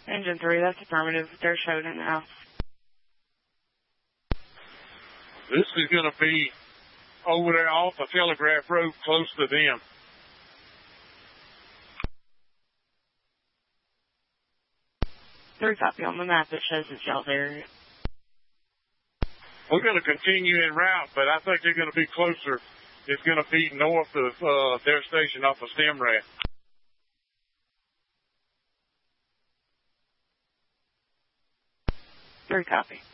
Engine 3, that's affirmative. They're showing it now. This is going to be over there off the Telegraph Road close to them. Three copy on the map. It shows it's y'all's area. We're going to continue en route, but I think they're going to be closer. It's going to be north of their station off of Stemrat. Three copy.